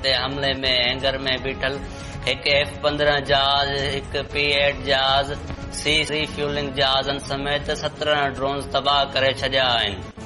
ते हमले में हैंगर में बीठल हिकु F-15 जहाज, हिकु P-8 जहाज, सी रिफ्यूलिंग जहाज़नि समेत 17 ड्रोन्स तबाह करे छॾिया आहिनि।